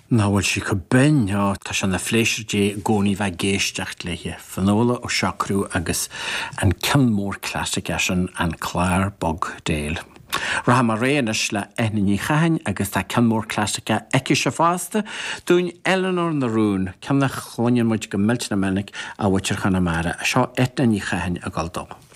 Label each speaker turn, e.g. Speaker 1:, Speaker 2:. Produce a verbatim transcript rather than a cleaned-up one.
Speaker 1: Náhfuil si go ben tá se na fléisirdé gcónaí bheith géisteacht léthe fanóla ó seacrú agus an ceanmór clásic eisian an Clár Bog Déal. Ra mar réanis le eithnaí chahain agus tá ceanmór clásica eici se fásta dún Eleanor na Rún ceanna chluinean muid go miltena minic a bhaitear chana mara a seo eithnaí chahain a gáil dom.